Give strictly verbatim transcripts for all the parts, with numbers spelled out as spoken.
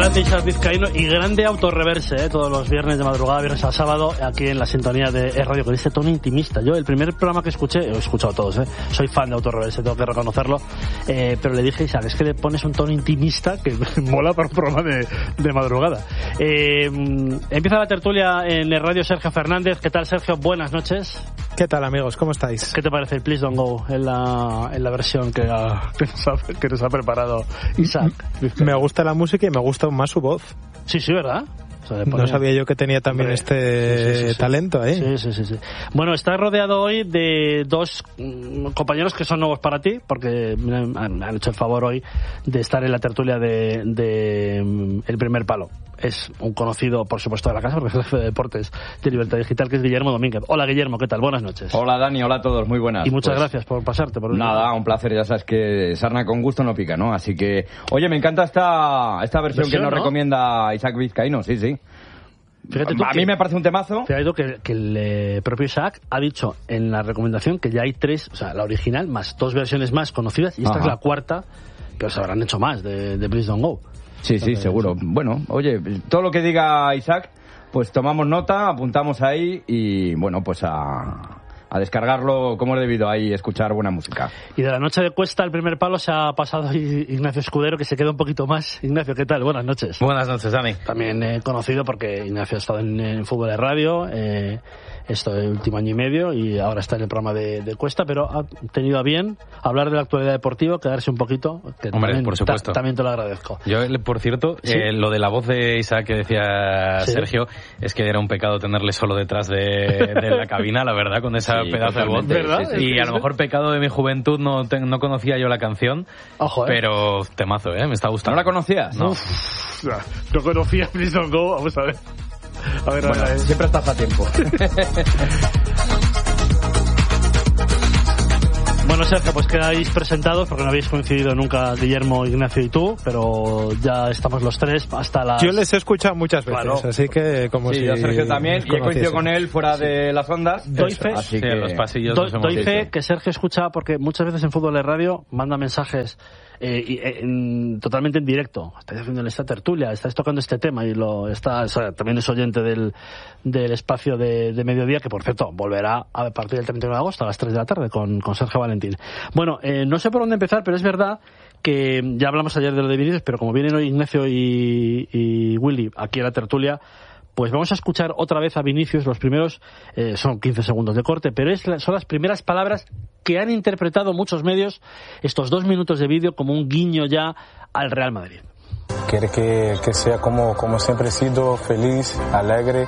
Grande Isaac Vizcaíno y grande Autorreverse, ¿eh? Todos los viernes de madrugada, viernes a sábado, aquí en la sintonía de E Radio, con este tono intimista. Yo, el primer programa que escuché, he escuchado todos, ¿eh? Soy fan de Autorreverse, tengo que reconocerlo, eh, pero le dije, Isaac, es que le pones un tono intimista que mola para un programa de, de madrugada. Eh, empieza la tertulia en E Radio, Sergio Fernández. ¿Qué tal, Sergio? Buenas noches. ¿Qué tal, amigos? ¿Cómo estáis? ¿Qué te parece el Please Don't Go en la, en la versión que, ha, que, nos ha, que nos ha preparado Isaac? Me gusta la música y me gusta aún más su voz. Sí, sí, ¿verdad? O sea, no sabía yo que tenía también Hombre, este sí, sí, sí, talento ahí. Sí, sí, sí, sí. Bueno, estás rodeado hoy de dos mm, compañeros que son nuevos para ti, porque me han, me han hecho el favor hoy de estar en la tertulia de, de mm, El Primer Palo. Es un conocido, por supuesto, de la casa, porque es el jefe de deportes de Libertad Digital, que es Guillermo Domínguez. Hola, Guillermo, ¿qué tal? Buenas noches. Hola, Dani, hola a todos, muy buenas. Y muchas pues, gracias por pasarte. Por nada, un placer, ya sabes que sarna con gusto no pica, ¿no? Así que, oye, me encanta esta, esta versión, versión que nos ¿no? recomienda Isaac Vizcaíno, sí, sí. Fíjate tú a que, mí me parece un temazo. Fíjate tú que, que el eh, propio Isaac ha dicho en la recomendación que ya hay tres, o sea, la original más dos versiones más conocidas, y esta Ajá. es la cuarta, que os habrán hecho más de, de Please Don't Go. Sí, sí, seguro. Bueno, oye, todo lo que diga Isaac, pues tomamos nota, apuntamos ahí y, bueno, pues a... a descargarlo como es debido ahí, escuchar buena música. Y de la noche de Cuesta, el primer palo, se ha pasado Ignacio Escudero, que se queda un poquito más. Ignacio, ¿qué tal? Buenas noches. Buenas noches, Dani. También eh, conocido porque Ignacio ha estado en, en Fútbol de Radio, eh, esto el último año y medio, y ahora está en el programa de, de Cuesta, pero ha tenido a bien hablar de la actualidad deportiva, quedarse un poquito. Que Hombre, también, por supuesto. Ta, también te lo agradezco. Yo, por cierto, ¿Sí? eh, lo de la voz de Isaac que decía ¿Sí? Sergio, es que era un pecado tenerle solo detrás de, de la cabina, la verdad, con esa sí, pedazo de voz. ¿Verdad? Sí, sí. Y a lo mejor pecado de mi juventud, no, te, no conocía yo la canción. Ojo, ¿eh? Pero temazo, ¿eh? Me está gustando. ¿No la conocías? No. Uf, no conocía Please Don't Go, vamos a ver. A ver, bueno, a ver. Siempre estás a tiempo. Bueno, Sergio, pues quedáis presentados porque no habéis coincidido nunca Guillermo, Ignacio y tú, pero ya estamos los tres hasta las... Yo les he escuchado muchas veces, claro. Así que como sí, si... yo Sergio también, y he coincidido con él fuera sí. de las ondas. Doy fe, así sí, que... en los pasillos doy, nos hemos doy fe dicho. que Sergio escucha, porque muchas veces en Fútbol de Radio manda mensajes eh, y, eh, en, totalmente en directo. Estáis haciendo esta tertulia, estáis tocando este tema y lo está, o sea, también es oyente del, del espacio de, de mediodía, que por cierto volverá a partir del treinta y uno de agosto a las tres de la tarde con, con Sergio Valentín. Bueno, eh, no sé por dónde empezar, pero es verdad que ya hablamos ayer de lo de Vinicius, pero como vienen hoy Ignacio y, y Willy aquí a la tertulia, pues vamos a escuchar otra vez a Vinicius. Los primeros eh, son quince segundos de corte, pero es la, son las primeras palabras que han interpretado muchos medios estos dos minutos de vídeo como un guiño ya al Real Madrid. Quiere que, que sea como, como siempre he sido, feliz, alegre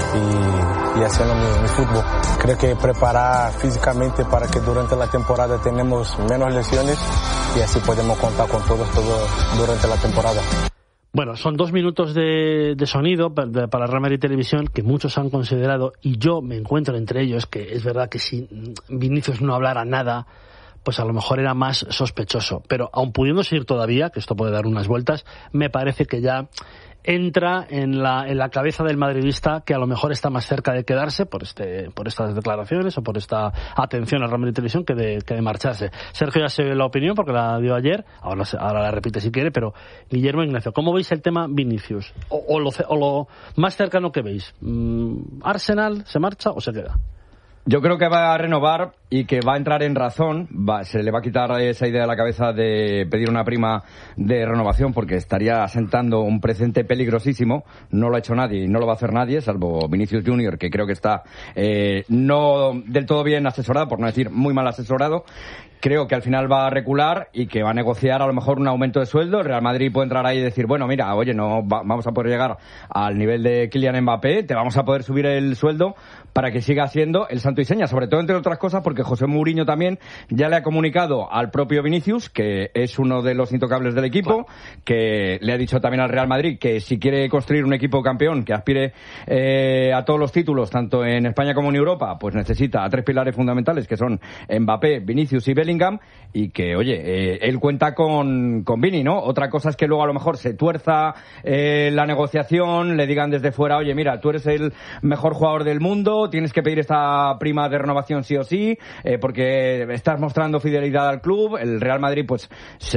y, y haciendo mi, mi fútbol. Creo que preparar físicamente para que durante la temporada tenemos menos lesiones y así podemos contar con todos todo durante la temporada. Bueno, son dos minutos de, de sonido para, para Real Madrid Televisión que muchos han considerado, y yo me encuentro entre ellos, que es verdad que si Vinicius no hablara nada, pues a lo mejor era más sospechoso. Pero aun pudiéndose ir todavía, que esto puede dar unas vueltas, me parece que ya entra en la, en la cabeza del madridista que a lo mejor está más cerca de quedarse por este, por estas declaraciones o por esta atención al Real Madrid Televisión que de, que de marcharse. Sergio ya se dio la opinión porque la dio ayer, ahora, ahora la repite si quiere, pero Guillermo e Ignacio, ¿cómo veis el tema Vinicius? O, o, lo, o lo más cercano que veis, ¿Arsenal se marcha o se queda? Yo creo que va a renovar y que va a entrar en razón, va, se le va a quitar esa idea de la cabeza de pedir una prima de renovación porque estaría asentando un precedente peligrosísimo. No lo ha hecho nadie y no lo va a hacer nadie, salvo Vinicius Junior, que creo que está eh, no del todo bien asesorado, por no decir muy mal asesorado. Creo que al final va a recular y que va a negociar a lo mejor un aumento de sueldo. El Real Madrid puede entrar ahí y decir, bueno, mira, oye, no va, vamos a poder llegar al nivel de Kylian Mbappé, te vamos a poder subir el sueldo para que siga siendo el santo y seña, sobre todo entre otras cosas porque José Mourinho también ya le ha comunicado al propio Vinicius, que es uno de los intocables del equipo, claro, que le ha dicho también al Real Madrid que si quiere construir un equipo campeón que aspire eh, a todos los títulos, tanto en España como en Europa, pues necesita a tres pilares fundamentales que son Mbappé, Vinicius y Bellingham. Bellingham y que, oye, eh, él cuenta con, con Vini, ¿no? Otra cosa es que luego a lo mejor se tuerza eh, la negociación, le digan desde fuera, oye, mira, tú eres el mejor jugador del mundo, tienes que pedir esta prima de renovación sí o sí, eh, porque estás mostrando fidelidad al club. El Real Madrid, pues,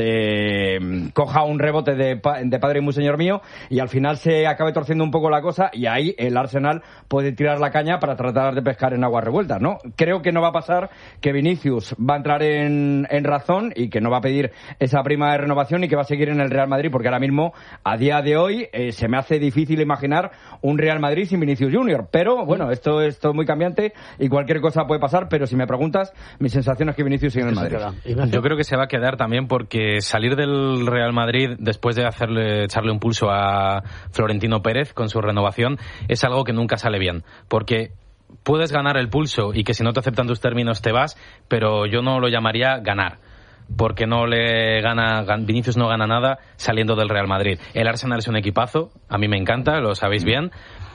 se coja un rebote de, pa- de padre y muy señor mío y al final se acabe torciendo un poco la cosa y ahí el Arsenal puede tirar la caña para tratar de pescar en aguas revueltas, ¿no? Creo que no va a pasar, que Vinicius va a entrar en, en razón y que no va a pedir esa prima de renovación y que va a seguir en el Real Madrid, porque ahora mismo, a día de hoy, eh, se me hace difícil imaginar un Real Madrid sin Vinicius Junior. Pero, bueno, esto, esto es muy cambiante y cualquier cosa puede pasar, pero si me preguntas, mi sensación es que Vinicius sigue en el Madrid. Yo creo que se va a quedar también porque salir del Real Madrid después de hacerle echarle un pulso a Florentino Pérez con su renovación es algo que nunca sale bien, porque puedes ganar el pulso y que si no te aceptan tus términos te vas, pero yo no lo llamaría ganar, porque no le gana, Vinicius no gana nada saliendo del Real Madrid. El Arsenal es un equipazo, a mí me encanta, lo sabéis bien,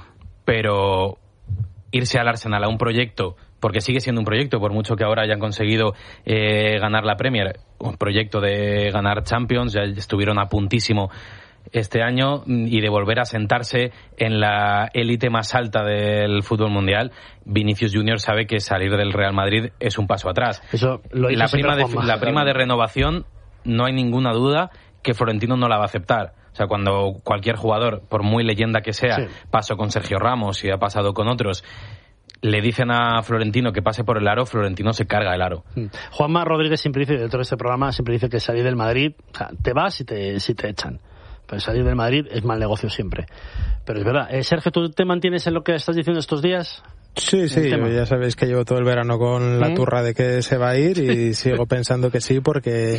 pero irse al Arsenal a un proyecto, porque sigue siendo un proyecto, por mucho que ahora hayan conseguido eh, ganar la Premier, un proyecto de ganar Champions, ya estuvieron a puntísimo este año, y de volver a sentarse en la élite más alta del fútbol mundial. Vinicius Junior sabe que salir del Real Madrid es un paso atrás. Eso lo la prima de, la prima de renovación, no hay ninguna duda que Florentino no la va a aceptar. O sea, cuando cualquier jugador, por muy leyenda que sea, sí. pasó con Sergio Ramos y ha pasado con otros, le dicen a Florentino que pase por el aro, Florentino se carga el aro. Juanma Rodríguez siempre dice, dentro de este programa, siempre dice que salir del Madrid, o sea, te vas y te, si te echan. Pero salir del Madrid es mal negocio siempre. Pero es verdad. Eh, Sergio, ¿tú te mantienes en lo que estás diciendo estos días? Sí, sí, ya sabéis que llevo todo el verano con la turra de que se va a ir y sigo pensando que sí, porque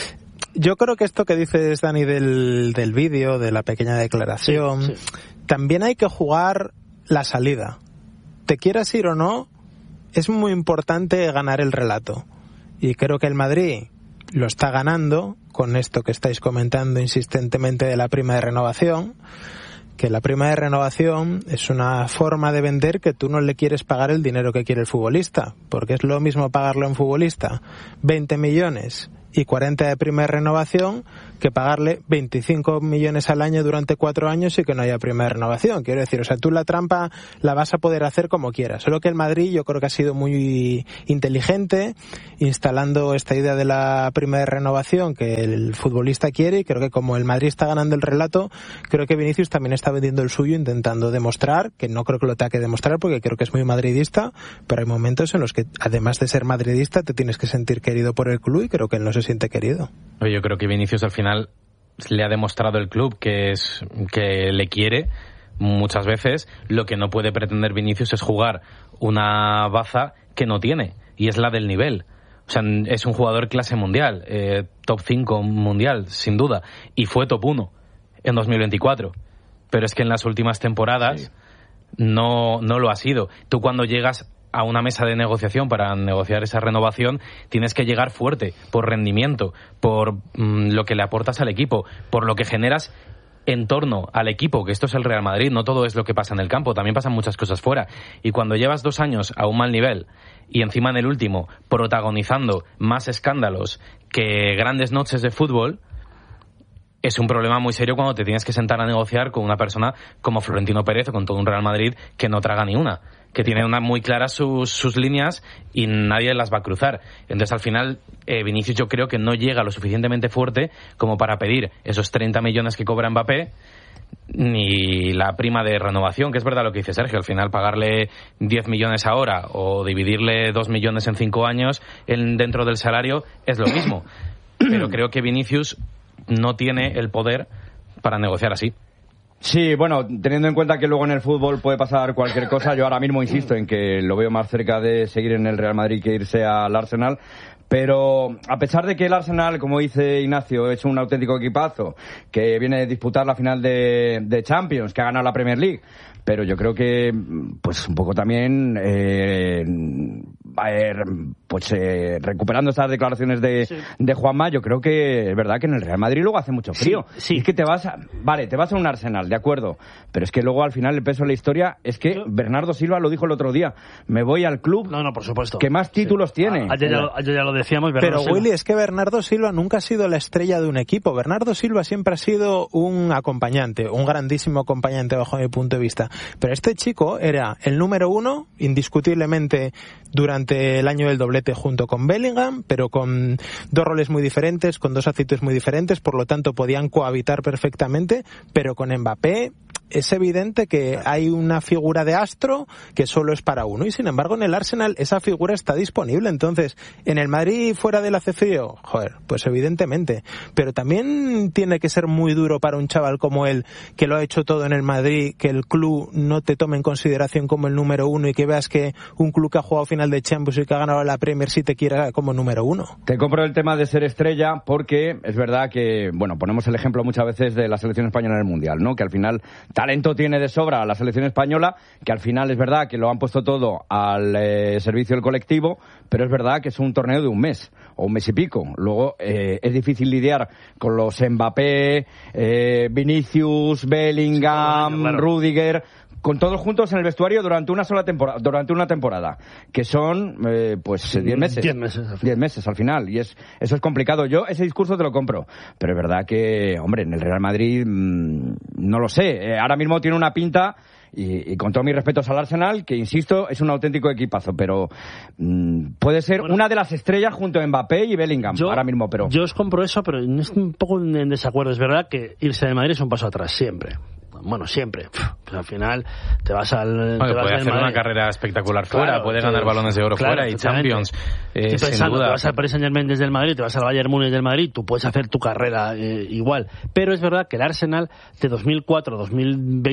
yo creo que esto que dices, Dani, del, del vídeo, de la pequeña declaración, sí, sí. también hay que jugar la salida. Te quieras ir o no, es muy importante ganar el relato. Y creo que el Madrid lo está ganando con esto que estáis comentando insistentemente de la prima de renovación, que la prima de renovación es una forma de vender que tú no le quieres pagar el dinero que quiere el futbolista, porque es lo mismo pagarle a un futbolista veinte millones y cuarenta de prima de renovación que pagarle veinticinco millones al año durante cuatro años y que no haya prima de renovación. Quiero decir, o sea, tú la trampa la vas a poder hacer como quieras. Solo que el Madrid yo creo que ha sido muy inteligente instalando esta idea de la prima de renovación que el futbolista quiere, y creo que como el Madrid está ganando el relato, creo que Vinicius también está vendiendo el suyo, intentando demostrar, que no creo que lo tenga que demostrar porque creo que es muy madridista, pero hay momentos en los que además de ser madridista te tienes que sentir querido por el club y creo que él no se siente querido. Yo creo que Vinicius al final le ha demostrado el club que es que le quiere muchas veces. Lo que no puede pretender Vinicius es jugar una baza que no tiene, y es la del nivel. O sea, es un jugador clase mundial, eh, top cinco mundial, sin duda, y fue top uno en dos mil veinticuatro. Pero es que en las últimas temporadas sí. no, no lo ha sido. Tú cuando llegas a una mesa de negociación para negociar esa renovación, tienes que llegar fuerte, por rendimiento, por mmm, lo que le aportas al equipo, por lo que generas en torno al equipo, que esto es el Real Madrid, no todo es lo que pasa en el campo, también pasan muchas cosas fuera. Y cuando llevas dos años a un mal nivel y encima en el último protagonizando más escándalos que grandes noches de fútbol, es un problema muy serio cuando te tienes que sentar a negociar con una persona como Florentino Pérez o con todo un Real Madrid que no traga ni una, que tiene una muy claras sus, sus líneas y nadie las va a cruzar. Entonces al final eh, Vinicius yo creo que no llega lo suficientemente fuerte como para pedir esos treinta millones que cobra Mbappé, ni la prima de renovación, que es verdad lo que dice Sergio, al final pagarle diez millones ahora o dividirle dos millones en cinco años en, dentro del salario es lo mismo. Pero creo que Vinicius no tiene el poder para negociar así. Sí, bueno, teniendo en cuenta que luego en el fútbol puede pasar cualquier cosa, yo ahora mismo insisto en que lo veo más cerca de seguir en el Real Madrid que irse al Arsenal. Pero a pesar de que el Arsenal, como dice Ignacio, es un auténtico equipazo, que viene a disputar la final de, de Champions, que ha ganado la Premier League, pero yo creo que pues un poco también eh, eh, pues eh, recuperando estas declaraciones de, sí. de Juanma, yo creo que es verdad que en el Real Madrid luego hace mucho frío. Sí, sí. Es que te vas a, vale, te vas a un Arsenal, de acuerdo, pero es que luego al final el peso de la historia es que yo... Bernardo Silva lo dijo el otro día, me voy al club no, no, por supuesto. que más títulos sí. tiene. Ayer ya, ayer ya lo decíamos, Bernardo Pero Silva. Willy, es que Bernardo Silva nunca ha sido la estrella de un equipo. Bernardo Silva siempre ha sido un acompañante, un grandísimo acompañante bajo mi punto de vista. Pero este chico era el número uno, indiscutiblemente, durante el año del doblete junto con Bellingham, pero con dos roles muy diferentes, con dos actitudes muy diferentes, por lo tanto podían cohabitar perfectamente, pero con Mbappé es evidente que hay una figura de astro que solo es para uno, y sin embargo en el Arsenal esa figura está disponible. Entonces, en el Madrid fuera de la C F O, joder, pues evidentemente, pero también tiene que ser muy duro para un chaval como él, que lo ha hecho todo en el Madrid, que el club no te tome en consideración como el número uno y que veas que un club que ha jugado final de Champions y que ha ganado la Premier sí te quiera como número uno. Te compro el tema de ser estrella porque es verdad que, bueno, ponemos el ejemplo muchas veces de la selección española en el Mundial, ¿no? Que al final talento tiene de sobra la selección española, que al final es verdad que lo han puesto todo al eh, servicio del colectivo, pero es verdad que es un torneo de un mes o un mes y pico. Luego eh, es difícil lidiar con los Mbappé, eh, Vinicius, Bellingham, sí, claro. Rudiger, con todos juntos en el vestuario durante una sola temporada, durante una temporada, que son eh, pues diez meses. Diez meses. Diez meses al final, y es eso es complicado. Yo ese discurso te lo compro, pero es verdad que, hombre, en el Real Madrid mmm, no lo sé. Eh, ahora mismo tiene una pinta. Y, y con todos mis respetos al Arsenal, que insisto, es un auténtico equipazo, pero mmm, puede ser bueno, una de las estrellas junto a Mbappé y Bellingham yo, ahora mismo, pero... Yo os compro eso, pero estoy un poco en desacuerdo. Es verdad que irse de Madrid es un paso atrás, siempre. Bueno, siempre. Pues al final te vas al... Bueno, te vas puede hacer Madrid. Una carrera espectacular fuera, claro, puede ganar balones de oro claro, fuera y Champions. Eh, Estoy pensando, sin duda. te vas al Paris Saint-Germain desde el Madrid, te vas al Bayern Múnich del Madrid, tú puedes hacer tu carrera eh, igual. Pero es verdad que el Arsenal de dos mil cuatro a dos mil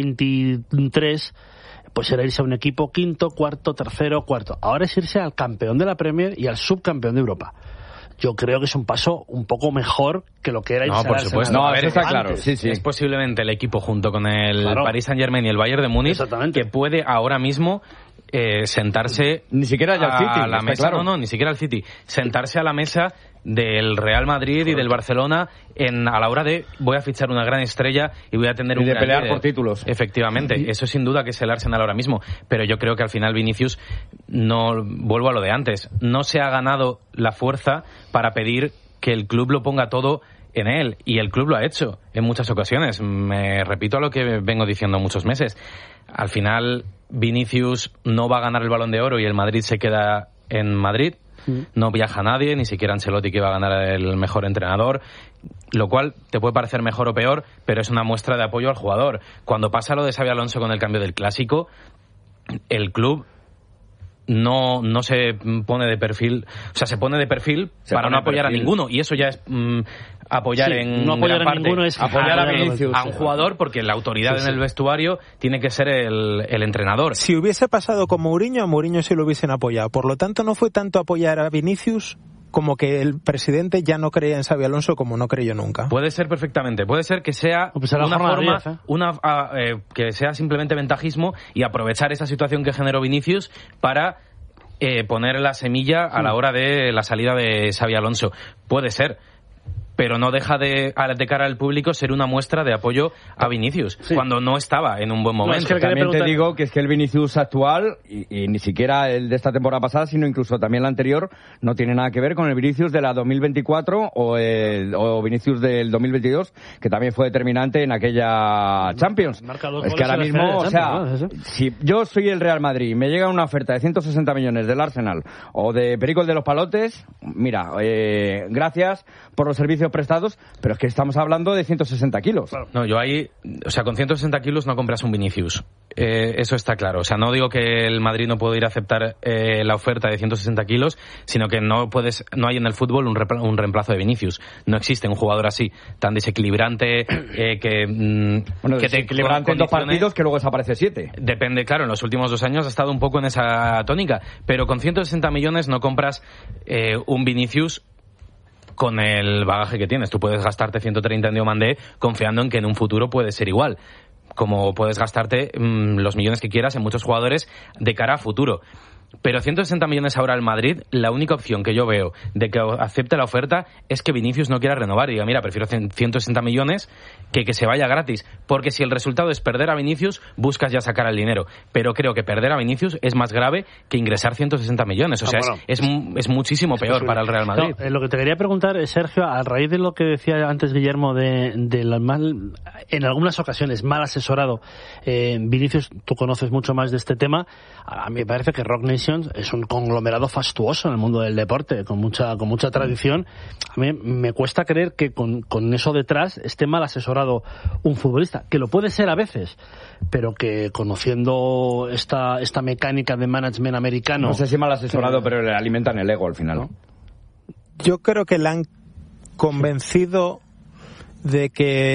veintitrés pues era irse a un equipo quinto, cuarto, tercero, cuarto. Ahora es irse al campeón de la Premier y al subcampeón de Europa. Yo creo que es un paso un poco mejor que lo que era irse No, por supuesto. No, a ver, eso está antes. claro. Sí, sí. Es posiblemente el equipo junto con el claro. Paris Saint-Germain y el Bayern de Múnich que puede ahora mismo eh, sentarse ni siquiera ya a el City, la mesa, claro. no, no, ni siquiera al City, sentarse a la mesa del Real Madrid Correcto. Y del Barcelona en a la hora de voy a fichar una gran estrella y voy a tener y un de gran pelear líder. Por títulos. Efectivamente, sí. Eso sin duda que es el Arsenal ahora mismo, pero yo creo que al final Vinicius, no vuelvo a lo de antes, no se ha ganado la fuerza para pedir que el club lo ponga todo en él, y el club lo ha hecho en muchas ocasiones. Me repito a lo que vengo diciendo muchos meses. Al final Vinicius no va a ganar el Balón de Oro y el Madrid se queda en Madrid. No viaja nadie, ni siquiera Ancelotti, que va a ganar el mejor entrenador, lo cual te puede parecer mejor o peor, pero es una muestra de apoyo al jugador. Cuando pasa lo de Xabi Alonso con el cambio del Clásico, el club no no se pone de perfil, o sea, se pone de perfil se para no apoyar perfil. a ninguno, y eso ya es mmm, apoyar sí, en no apoyar gran a parte, ninguno es apoyar a, Vinicius, a un jugador, porque la autoridad sí, sí. en el vestuario tiene que ser el, el entrenador. Si hubiese pasado con Mourinho, a Mourinho sí lo hubiesen apoyado, por lo tanto no fue tanto apoyar a Vinicius como que el presidente ya no creía en Xabi Alonso como no creyó nunca. Puede ser perfectamente, puede ser que sea pues una forma, diez, ¿eh? una a, eh, que sea simplemente ventajismo y aprovechar esa situación que generó Vinicius para eh, poner la semilla a la hora de la salida de Xabi Alonso. Puede ser, pero no deja de, de cara al público, ser una muestra de apoyo a Vinicius, sí. cuando no estaba en un buen momento. No, es que también te digo que es que el Vinicius actual, y, y ni siquiera el de esta temporada pasada, sino incluso también la anterior, no tiene nada que ver con el Vinicius de la dos mil veinticuatro o, el, o Vinicius del dos mil veintidós, que también fue determinante en aquella Champions. Es que ahora mismo, o sea, ¿no? Si yo soy el Real Madrid y me llega una oferta de ciento sesenta millones del Arsenal o de Perico el de los Palotes, mira, eh, gracias por los servicios prestados, pero es que estamos hablando de ciento sesenta kilos. No, yo ahí, o sea, con ciento sesenta kilos no compras un Vinicius. Eh, eso está claro. O sea, no digo que el Madrid no pueda ir a aceptar eh, la oferta de ciento sesenta kilos, sino que no puedes, no hay en el fútbol un, repla- un reemplazo de Vinicius. No existe un jugador así, tan desequilibrante, eh, que, mm, bueno, que desequilibrante en dos partidos que luego desaparece siete. Depende, claro, en los últimos dos años ha estado un poco en esa tónica, pero con ciento sesenta millones no compras eh, un Vinicius con el bagaje que tienes. Tú puedes gastarte ciento treinta en Diomandé confiando en que en un futuro puede ser igual, como puedes gastarte mmm, los millones que quieras en muchos jugadores de cara a futuro. Pero ciento sesenta millones ahora al Madrid, la única opción que yo veo de que acepte la oferta es que Vinicius no quiera renovar y diga, mira, prefiero ciento sesenta millones que que se vaya gratis. Porque si el resultado es perder a Vinicius, buscas ya sacar el dinero. Pero creo que perder a Vinicius es más grave que ingresar ciento sesenta millones. O sea, ah, bueno, es, es, es muchísimo es peor posible para el Real Madrid. No, lo que te quería preguntar, Sergio, a raíz de lo que decía antes Guillermo de, de la mal, en algunas ocasiones mal asesorado, eh, Vinicius, tú conoces mucho más de este tema. A mí me parece que Rock Nation es un conglomerado fastuoso en el mundo del deporte, con mucha con mucha tradición. A mí me cuesta creer que con, con eso detrás esté mal asesorado un futbolista, que lo puede ser a veces, pero que conociendo esta esta mecánica de management americano... No sé si mal asesorado, que, pero le alimentan el ego al final, ¿no? Yo creo que le han convencido de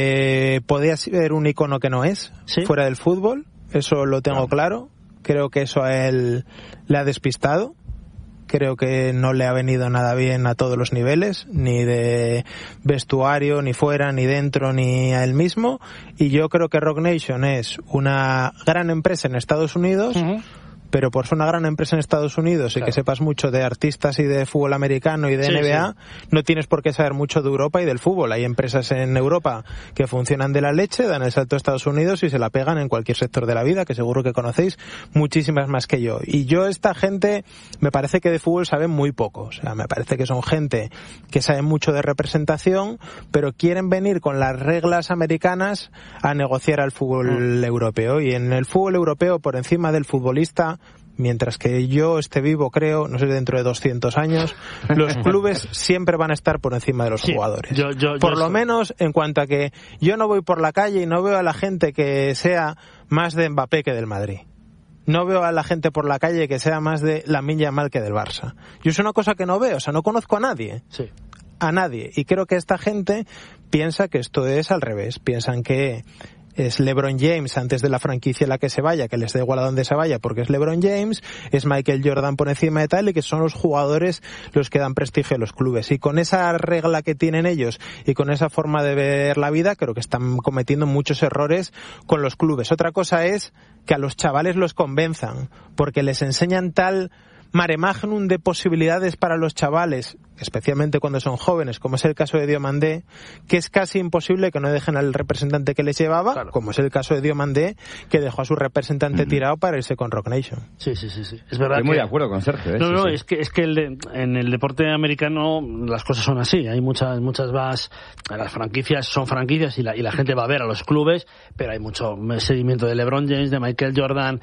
que podía ser un icono que no es, ¿sí?, fuera del fútbol. Eso lo tengo no. claro. Creo que eso a él le ha despistado. Creo que no le ha venido nada bien a todos los niveles, ni de vestuario, ni fuera, ni dentro, ni a él mismo. Y yo creo que Rock Nation es una gran empresa en Estados Unidos, uh-huh, pero por ser una gran empresa en Estados Unidos, claro, y que sepas mucho de artistas y de fútbol americano y de sí, N B A, sí, no tienes por qué saber mucho de Europa y del fútbol. Hay empresas en Europa que funcionan de la leche, dan el salto a Estados Unidos y se la pegan en cualquier sector de la vida, que seguro que conocéis muchísimas más que yo. Y yo, esta gente, me parece que de fútbol saben muy poco. O sea, me parece que son gente que saben mucho de representación, pero quieren venir con las reglas americanas a negociar al fútbol mm. europeo. Y en el fútbol europeo, por encima del futbolista, mientras que yo esté vivo, creo, no sé, dentro de doscientos años, los clubes siempre van a estar por encima de los sí, jugadores. Yo, yo, por yo lo estoy... menos en cuanto a que yo no voy por la calle y no veo a la gente que sea más de Mbappé que del Madrid. No veo a la gente por la calle que sea más de Lamine Yamal que del Barça. Yo es una cosa que no veo, o sea, no conozco a nadie. Sí. A nadie. Y creo que esta gente piensa que esto es al revés. Piensan que es LeBron James antes de la franquicia en la que se vaya, que les da igual a dónde se vaya porque es LeBron James, es Michael Jordan por encima de tal, y que son los jugadores los que dan prestigio a los clubes. Y con esa regla que tienen ellos y con esa forma de ver la vida, creo que están cometiendo muchos errores con los clubes. Otra cosa es que a los chavales los convenzan, porque les enseñan tal mare magnum de posibilidades para los chavales, especialmente cuando son jóvenes, como es el caso de Diomandé, que es casi imposible que no dejen al representante que les llevaba, claro, como es el caso de Diomandé, que dejó a su representante mm. tirado para irse con Rock Nation. Sí, sí, sí, sí. Es verdad. Estoy que... muy de acuerdo con Sergio. ¿eh? No, sí, no, sí. es que es que el de, en el deporte americano las cosas son así. Hay muchas muchas más, las franquicias son franquicias y la y la gente va a ver a los clubes, pero hay mucho seguimiento de LeBron James, de Michael Jordan,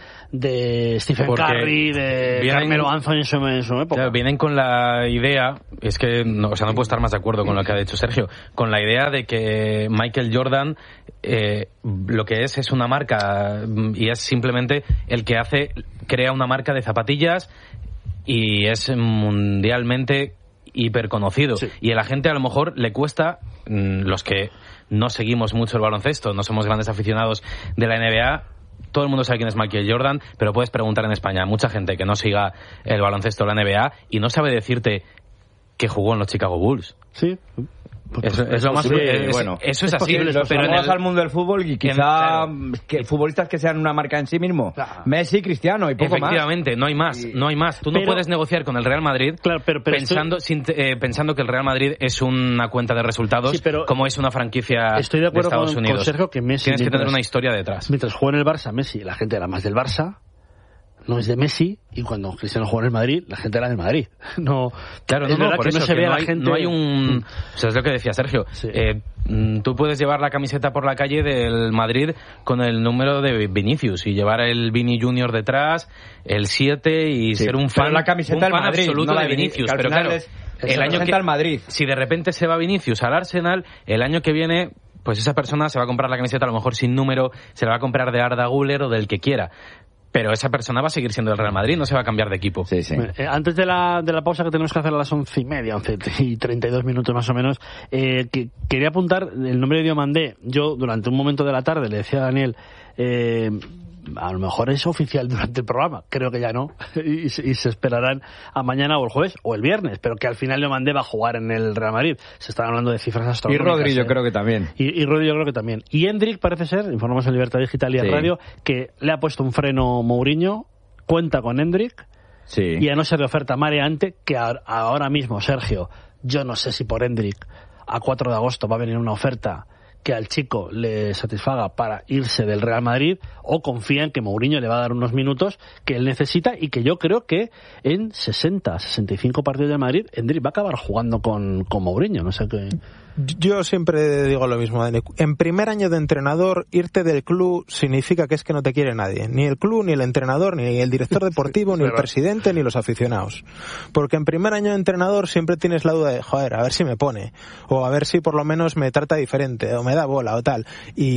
de Stephen Porque Curry, de vienen, Carmelo Anthony en su, en su época. Claro, vienen con la idea, es que no, o sea, no puedo estar más de acuerdo con lo que ha dicho Sergio, con la idea de que Michael Jordan eh, lo que es es una marca y es simplemente el que hace, crea una marca de zapatillas y es mundialmente hiperconocido. Sí. Y a la gente a lo mejor le cuesta, los que no seguimos mucho el baloncesto, no somos grandes aficionados de la N B A, todo el mundo sabe quién es Michael Jordan, pero puedes preguntar en España a mucha gente que no siga el baloncesto de la N B A y no sabe decirte que jugó en los Chicago Bulls. Sí. Eso es, es lo más posible, es, bueno, eso es, es así, posible, pero en el, al mundo del fútbol y quizá claro, que futbolistas que sean una marca en sí mismo, claro, Messi, Cristiano y poco efectivamente, más. no hay más, y... no hay más. Tú no pero, puedes negociar con el Real Madrid, claro, pero, pero pensando estoy... sin, eh, pensando que el Real Madrid es una cuenta de resultados, sí, pero como es una franquicia estoy de acuerdo de Estados con, Unidos. Con Sergio, que Messi, tienes mientras, que tener una historia detrás. Mientras juega en el Barça, Messi, la gente era más del Barça, no es de Messi, y cuando Cristiano jugó en el Madrid, la gente era del Madrid. No, claro, no, no, por que eso no se que ve no a hay, la gente. No hay un, o sea, es lo que decía Sergio. Sí. Eh, tú puedes llevar la camiseta por la calle del Madrid con el número de Vinicius y llevar el Vini Junior detrás, el siete y sí, ser un fan, la camiseta un del fan Madrid, absoluto no de Vinicius. Pero claro, es, el año que al Madrid. Si de repente se va Vinicius al Arsenal, el año que viene, pues esa persona se va a comprar la camiseta a lo mejor sin número, se la va a comprar de Arda Güler o del que quiera. Pero esa persona va a seguir siendo del Real Madrid, no se va a cambiar de equipo. Sí, sí. Eh, antes de la, de la pausa que tenemos que hacer a las once y media, once y treinta y dos minutos más o menos, eh, que, quería apuntar el nombre de Diomandé. Yo, durante un momento de la tarde, le decía a Daniel, eh, a lo mejor es oficial durante el programa, creo que ya no, y, y se esperarán a mañana o el jueves o el viernes, pero que al final Diomandé va a jugar en el Real Madrid. Se están hablando de cifras astronómicas. Y Rodri yo eh. creo que también. Y, y Rodri yo creo que también. Y Endrick parece ser, informamos en Libertad Digital y en sí. Radio, que le ha puesto un freno Mourinho, cuenta con Endrick, sí. y a no ser de oferta mareante, que ahora mismo, Sergio, yo no sé si por Endrick a cuatro de agosto va a venir una oferta que al chico le satisfaga para irse del Real Madrid, o confía en que Mourinho le va a dar unos minutos que él necesita, y que yo creo que en sesenta, sesenta y cinco partidos de Madrid Endrick va a acabar jugando con, con Mourinho, no sé qué. Yo siempre digo lo mismo, Dani. En primer año de entrenador, irte del club significa que es que no te quiere nadie. Ni el club, ni el entrenador, ni el director deportivo, ni el presidente, ni los aficionados. Porque en primer año de entrenador siempre tienes la duda de, joder, a ver si me pone. O a ver si por lo menos me trata diferente, o me da bola, o tal.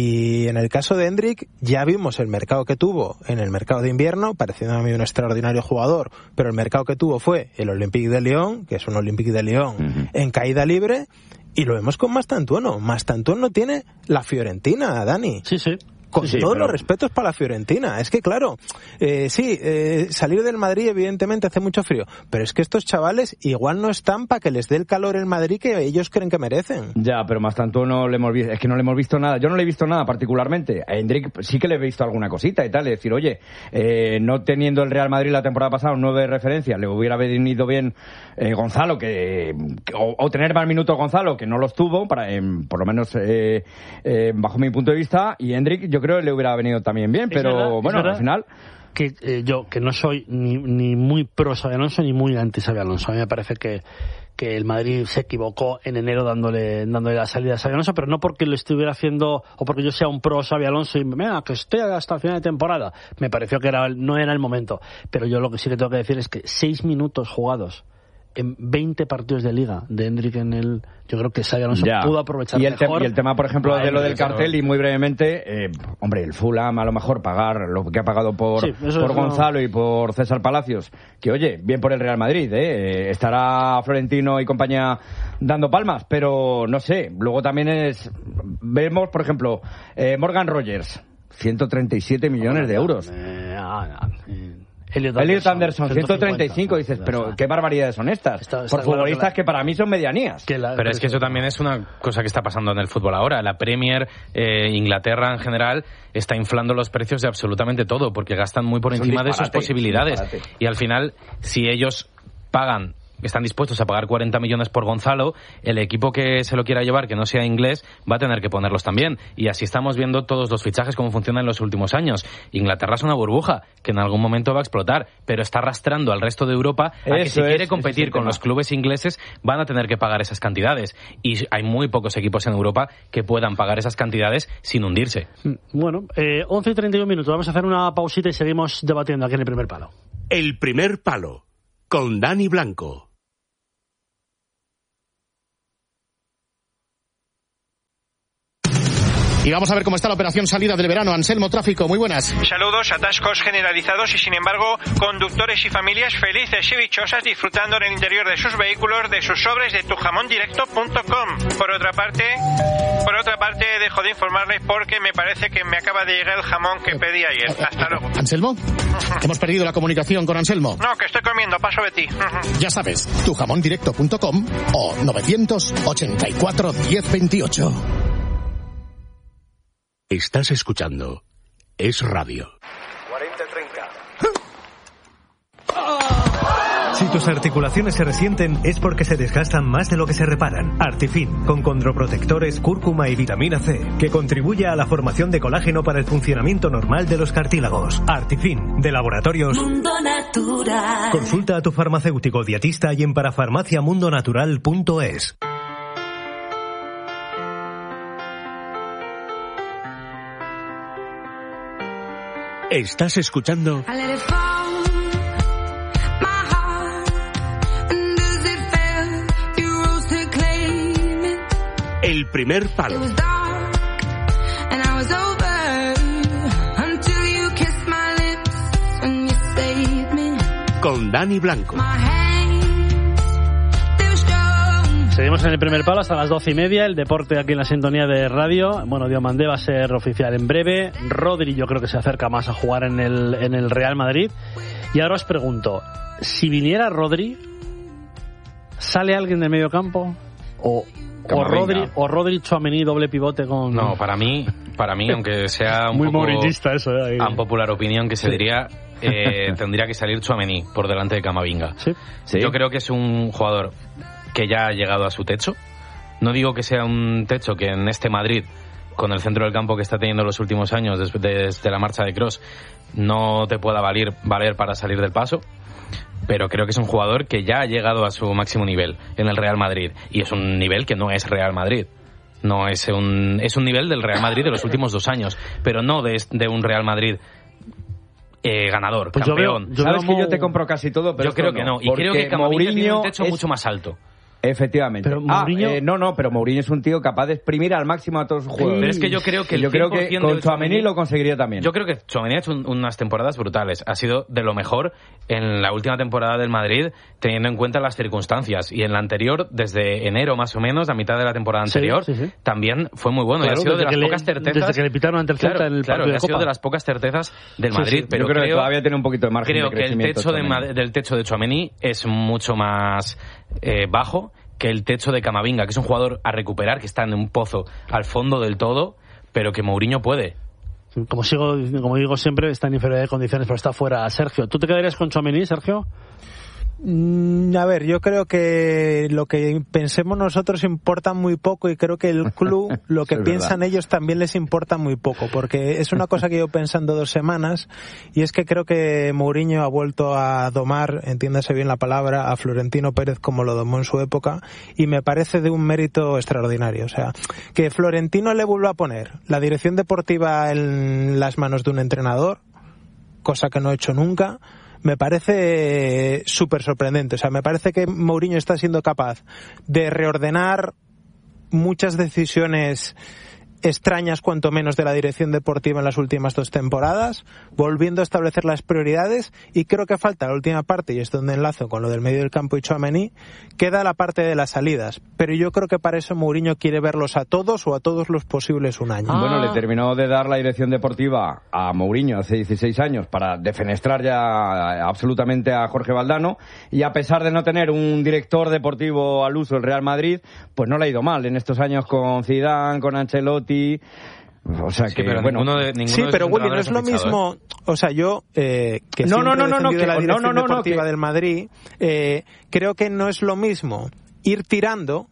Y en el caso de Endrick, ya vimos el mercado que tuvo en el mercado de invierno, pareciendo a mí un extraordinario jugador, pero el mercado que tuvo fue el Olympique de Lyon, que es un Olympique de Lyon uh-huh. en caída libre. Y lo vemos con Mastantuono. Mastantuono tiene la Fiorentina, Dani. Sí, sí. Con sí, todos pero... los respetos para la Fiorentina. Es que, claro, eh, sí, eh, salir del Madrid evidentemente hace mucho frío, pero es que estos chavales igual no están para que les dé el calor el Madrid que ellos creen que merecen. Ya, pero Mastantuono le hemos visto, es que no le hemos visto nada. Yo no le he visto nada particularmente. A Endrick sí que le he visto alguna cosita y tal. Es decir, oye, eh, no teniendo el Real Madrid la temporada pasada un nueve de referencia, le hubiera venido bien eh, Gonzalo, que, que o, o tener más minutos Gonzalo, que no los tuvo, para, eh, por lo menos eh, eh, bajo mi punto de vista, y Endrick yo creo que le hubiera venido también bien, pero verdad, bueno, al final... Que eh, yo, que no soy ni, ni muy pro Xabi Alonso ni muy anti Xabi Alonso. A mí me parece que, que el Madrid se equivocó en enero dándole, dándole la salida a Xabi Alonso, pero no porque lo estuviera haciendo o porque yo sea un pro Xabi Alonso y venga, que esté hasta el final de temporada. Me pareció que era, no era el momento. Pero yo lo que sí que tengo que decir es que seis minutos jugados en veinte partidos de liga de Endrick en el... Yo creo que Xabi Alonso ya. pudo aprovechar y el mejor. Te, y el tema, por ejemplo, vale, de lo del claro. cartel, y muy brevemente, eh, hombre, el Fulham a lo mejor pagar lo que ha pagado por, sí, por Gonzalo no... y por César Palacios, que oye, bien por el Real Madrid, eh, estará Florentino y compañía dando palmas, pero no sé, luego también es... Vemos, por ejemplo, eh, Morgan Rogers, ciento treinta y siete millones de euros. Eh, ah, ah, eh. Elliot Anderson, Elliot Anderson ciento treinta y cinco, dices, pero qué barbaridades son estas, está, está por claro futbolistas que, la, que para mí son medianías. Que la, pero es que eso también es una cosa que está pasando en el fútbol ahora. La Premier, eh, Inglaterra en general, está inflando los precios de absolutamente todo, porque gastan muy por encima de sus posibilidades. Y al final, si ellos pagan, están dispuestos a pagar cuarenta millones por Gonzalo, el equipo que se lo quiera llevar, que no sea inglés, va a tener que ponerlos también. Y así estamos viendo todos los fichajes cómo funcionan en los últimos años. Inglaterra es una burbuja que en algún momento va a explotar, pero está arrastrando al resto de Europa a que si quiere competir con los clubes ingleses van a tener que pagar esas cantidades. Y hay muy pocos equipos en Europa que puedan pagar esas cantidades sin hundirse. Bueno, eh, once y treinta y un minutos. Vamos a hacer una pausita y seguimos debatiendo aquí en El Primer Palo. El Primer Palo, con Dani Blanco. Y vamos a ver cómo está la operación salida del verano. Anselmo, tráfico, muy buenas. Saludos, atascos generalizados y sin embargo conductores y familias felices y dichosas disfrutando en el interior de sus vehículos de sus sobres de tu jamón directo punto com. Por otra parte, por otra parte dejo de informarles porque me parece que me acaba de llegar el jamón que pedí ayer. Hasta luego. ¿Anselmo? Hemos perdido la comunicación con Anselmo. No, que estoy comiendo, paso de ti. Ya sabes, tu jamón directo punto com o novecientos ochenta y cuatro diez veintiocho. Estás escuchando Es Radio. cuarenta treinta. Si tus articulaciones se resienten es porque se desgastan más de lo que se reparan. Artifin, con condroprotectores, cúrcuma y vitamina C, que contribuye a la formación de colágeno para el funcionamiento normal de los cartílagos. Artifin, de Laboratorios Mundo Natural. Consulta a tu farmacéutico dietista y en parafarmacia mundo natural punto es. Estás escuchando El Primer Palo con Dani Blanco. Seguimos en El Primer Palo hasta las doce y media. El deporte aquí en la sintonía de radio. Bueno, Diomandé va a ser oficial en breve. Rodri yo creo que se acerca más a jugar en el, en el Real Madrid. Y ahora os pregunto, si viniera Rodri, ¿sale alguien de medio campo? ¿O, o Rodri, o Rodri Tchouaméni doble pivote con...? No, para mí para mí, aunque sea un muy poco morinista eso, ¿eh? a popular opinión que se Sí. diría, eh, tendría que salir Tchouaméni por delante de Camavinga. ¿Sí? Sí. Yo creo que es un jugador que ya ha llegado a su techo. No digo que sea un techo que en este Madrid, con el centro del campo que está teniendo los últimos años desde, desde la marcha de Kroos, no te pueda valer, valer para salir del paso, pero creo que es un jugador que ya ha llegado a su máximo nivel en el Real Madrid, y es un nivel que no es Real Madrid. No es un, es un nivel del Real Madrid de los últimos dos años, pero no de, de un Real Madrid eh, ganador, Pues yo campeón. veo- yo Sabes veo que yo Mo- te compro casi todo, pero Yo creo esto que no, y porque creo que Camavinga tiene un Mourinho techo es- mucho más alto. Efectivamente. Pero ah, Mourinho- eh, no, no, pero Mourinho es un tío capaz de exprimir al máximo a todos sus jugadores. Pero es que yo creo que el yo creo que cien por ciento con de Tchouaméni lo conseguiría también. Yo creo que Tchouaméni ha hecho un- unas temporadas brutales. Ha sido de lo mejor en la última temporada del Madrid, teniendo en cuenta las circunstancias. Y en la anterior, desde enero más o menos, la mitad de la temporada Sí, anterior, sí, sí. también fue muy bueno. y Claro, ha sido de desde las que le- pocas certezas. desde que le pitaron ante el Celta Claro, en el claro, partido de ha sido Copa. de las pocas certezas del Sí, Madrid. sí. Pero yo creo, creo que todavía tiene un poquito de margen Creo de que el crecimiento. techo de Tchouaméni. Ma- del techo de Tchouaméni es mucho más eh, bajo que el techo de Camavinga, que es un jugador a recuperar, que está en un pozo al fondo del todo, pero que Mourinho puede. Como sigo, como digo siempre, está en inferioridad de condiciones, pero está fuera. Sergio, ¿tú te quedarías con Tchouaméni, Sergio? Mm, A ver, yo creo que lo que pensemos nosotros importa muy poco y creo que el club, lo que Es piensan ellos también les importa muy poco, porque es una cosa que yo pensando dos semanas y es que creo que Mourinho ha vuelto a domar, entiéndase bien la palabra, a Florentino Pérez como lo domó en su época y me parece de un mérito extraordinario. O sea, que Florentino le vuelva a poner la dirección deportiva en las manos de un entrenador, cosa que no he hecho nunca, me parece súper sorprendente. O sea, me parece que Mourinho está siendo capaz de reordenar muchas decisiones extrañas, cuanto menos, de la dirección deportiva en las últimas dos temporadas, volviendo a establecer las prioridades, y creo que falta la última parte, y es donde enlazo con lo del medio del campo y Tchouaméni, queda la parte de las salidas, pero yo creo que para eso Mourinho quiere verlos a todos o a todos los posibles un año. Ah. Bueno, le terminó de dar la dirección deportiva a Mourinho hace dieciséis años para defenestrar ya absolutamente a Jorge Valdano, y a pesar de no tener un director deportivo al uso el Real Madrid, pues no le ha ido mal en estos años con Zidane, con Ancelotti. O sea Sí, que, pero bueno, ninguno de, ninguno Sí, de pero sus Willy, no entrenadores es lo ha fichado, mismo, o sea, yo eh, que No, siempre no, no, he no, no, defendido que- la no, dirección no, no, no, deportiva que- del Madrid, eh, creo que no es lo mismo ir tirando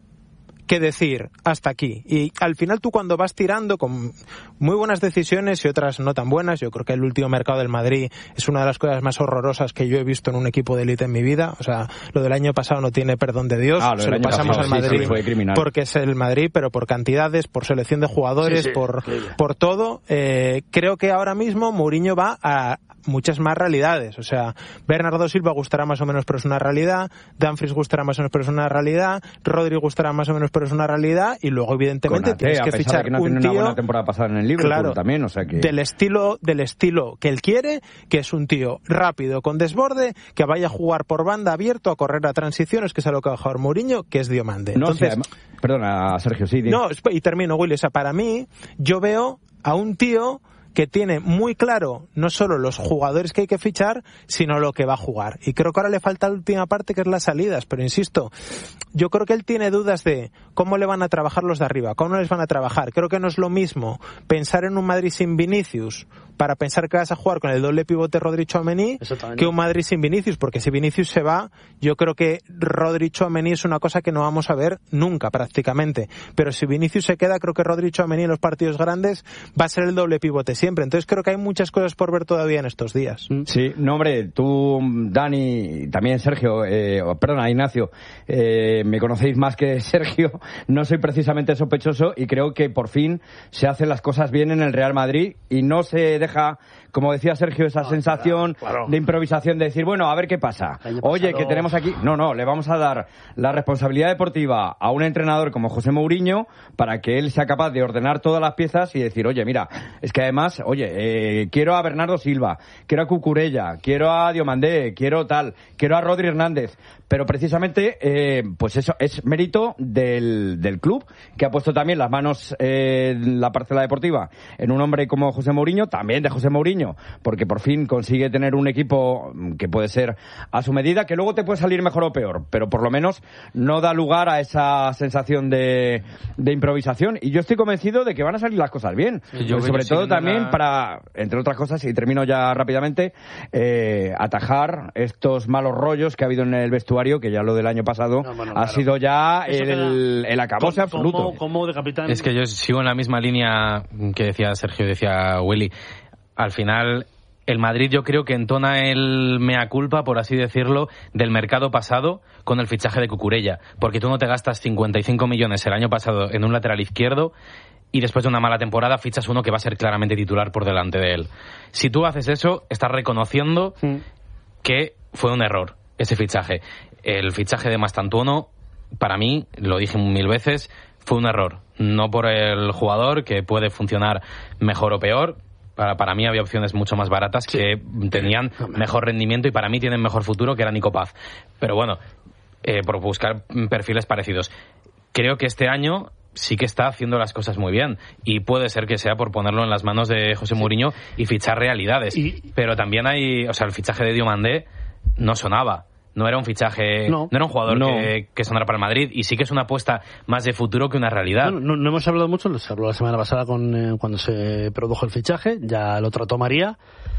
que decir hasta aquí. Y al final tú, cuando vas tirando con muy buenas decisiones y otras no tan buenas, yo creo que el último mercado del Madrid es una de las cosas más horrorosas que yo he visto en un equipo de élite en mi vida. O sea, lo del año pasado no tiene perdón de Dios. Ah, lo Se del lo año pasamos pasado, al sí, Madrid sí, fue criminal. porque es el Madrid, pero por cantidades, por selección de jugadores, Sí, sí, por, sí. por todo. Eh, creo que ahora mismo Mourinho va a muchas más realidades. O sea, Bernardo Silva gustará más o menos, pero es una realidad. Dumfries gustará más o menos, pero es una realidad. Rodri gustará más o menos, pero es una realidad. Y luego, evidentemente, Konaté, tienes a que pesar de fichar que no un tiene una tío, buena temporada pasada en el Liverpool claro, también, o sea que... del estilo, del estilo que él quiere, que es un tío rápido, con desborde, que vaya a jugar por banda abierto, a correr a transiciones, que es a lo que va a jugar Mourinho, que es Diomande. No, Entonces, sí, además- perdona, Sergio, sí. di- no, y termino, Willy. O sea, para mí, yo veo a un tío que tiene muy claro no solo los jugadores que hay que fichar, sino lo que va a jugar. Y creo que ahora le falta la última parte, que es las salidas. Pero insisto, yo creo que él tiene dudas de cómo le van a trabajar los de arriba, cómo no les van a trabajar. Creo que no es lo mismo pensar en un Madrid sin Vinicius para pensar que vas a jugar con el doble pivote Rodri-Tchouaméni que un Madrid sin Vinicius, porque si Vinicius se va, yo creo que Rodri-Tchouaméni es una cosa que no vamos a ver nunca prácticamente. Pero si Vinicius se queda, creo que Rodri-Tchouaméni en los partidos grandes va a ser el doble pivote siempre. Entonces creo que hay muchas cosas por ver todavía en estos días. Sí, no, hombre, tú, Dani, también Sergio, eh, perdona, Ignacio, eh, me conocéis más que Sergio, no soy precisamente sospechoso y creo que por fin se hacen las cosas bien en el Real Madrid y no se deja, como decía Sergio, esa sensación claro, claro. de improvisación, de decir, bueno, a ver qué pasa. El año Oye, pasado- que tenemos aquí... No, no, le vamos a dar la responsabilidad deportiva a un entrenador como José Mourinho para que él sea capaz de ordenar todas las piezas y decir, oye, mira, es que además además, oye, eh, quiero a Bernardo Silva, quiero a Cucurella, quiero a Diomandé, quiero tal, quiero a Rodri Hernández, pero precisamente, eh, pues eso es mérito del, del club, que ha puesto también las manos eh, en la parcela deportiva en un hombre como José Mourinho, también de José Mourinho, porque por fin consigue tener un equipo que puede ser a su medida, que luego te puede salir mejor o peor, pero por lo menos no da lugar a esa sensación de, de improvisación, y yo estoy convencido de que van a salir las cosas bien, yo sobre todo también la... para, entre otras cosas, y termino ya rápidamente, eh, atajar estos malos rollos que ha habido en el vestuario, que ya lo del año pasado no, bueno, ha claro. sido ya el, el, el acabose absoluto. Como, como de capitán. Es que yo sigo en la misma línea que decía Sergio, decía Willy. Al final, el Madrid yo creo que entona el mea culpa, por así decirlo, del mercado pasado con el fichaje de Cucurella, porque tú no te gastas cincuenta y cinco millones el año pasado en un lateral izquierdo y después de una mala temporada fichas uno que va a ser claramente titular por delante de él. Si tú haces eso, estás reconociendo sí. que fue un error ese fichaje. El fichaje de Mastantuono, para mí, lo dije mil veces, fue un error. No por el jugador, que puede funcionar mejor o peor. Para, para mí había opciones mucho más baratas sí. que tenían mejor rendimiento y para mí tienen mejor futuro, que era Nico Paz. Pero bueno, eh, por buscar perfiles parecidos. Creo que este año sí que está haciendo las cosas muy bien y puede ser que sea por ponerlo en las manos de José Mourinho y fichar realidades. Y... Pero también hay, o sea, el fichaje de Diomandé no sonaba. No era un fichaje, no, no era un jugador no. que, que sonara para el Madrid, y sí que es una apuesta más de futuro que una realidad. No, no, no hemos hablado mucho, se habló la semana pasada con eh, cuando se produjo el fichaje, ya lo trató María.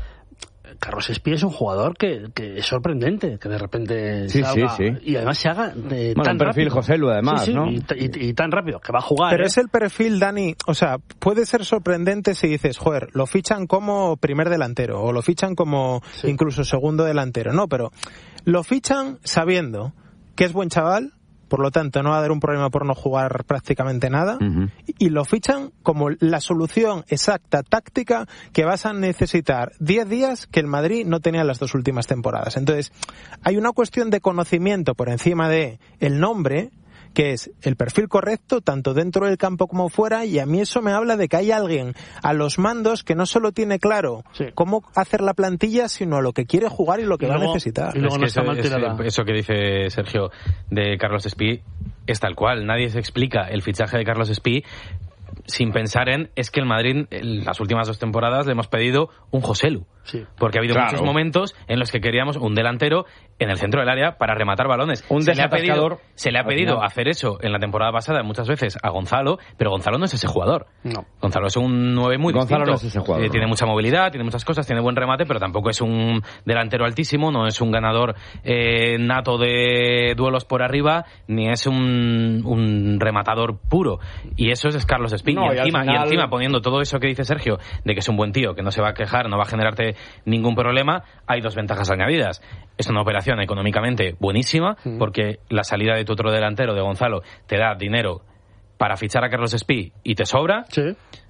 Carlos Espí es un jugador que, que es sorprendente, que de repente sí, salga sí, sí. y además se haga eh, bueno, tan perfil rápido. José Lu, además, sí, sí, ¿no? Y, y, y tan rápido, que va a jugar. Pero ¿eh? es el perfil, Dani, o sea, puede ser sorprendente si dices, joder, lo fichan como primer delantero o lo fichan como sí. incluso segundo delantero. No, pero lo fichan sabiendo que es buen chaval, por lo tanto no va a haber un problema por no jugar prácticamente nada, uh-huh. y lo fichan como la solución exacta, táctica, que vas a necesitar diez días que el Madrid no tenía en las dos últimas temporadas. Entonces, hay una cuestión de conocimiento por encima de el nombre, que es el perfil correcto, tanto dentro del campo como fuera, y a mí eso me habla de que hay alguien a los mandos que no solo tiene claro sí. cómo hacer la plantilla, sino lo que quiere jugar y lo que y va luego, a necesitar. Y luego es que no eso, eso, eso que dice Sergio de Carlos Espí es tal cual. Nadie se explica el fichaje de Carlos Espí sin pensar en, es que el Madrid en las últimas dos temporadas le hemos pedido un Joselu. Sí. Porque ha habido claro. muchos momentos en los que queríamos un delantero en el centro del área para rematar balones. Un se le ha pedido, se se le ha pedido hacer eso en la temporada pasada muchas veces a Gonzalo, pero Gonzalo no es ese jugador. No. Gonzalo es un nueve muy Gonzalo distinto. No es ese jugador, eh, tiene no. mucha movilidad, tiene muchas cosas, tiene buen remate, pero tampoco es un delantero altísimo, no es un ganador eh, nato de duelos por arriba, ni es un, un rematador puro. Y eso es Carlos Espí. No, y, encima, final... y encima poniendo todo eso que dice Sergio, de que es un buen tío, que no se va a quejar, no va a generarte ningún problema, hay dos ventajas añadidas. Es una operación económicamente buenísima, mm. porque la salida de tu otro delantero, de Gonzalo, te da dinero para fichar a Carlos Espí y te sobra. Sí.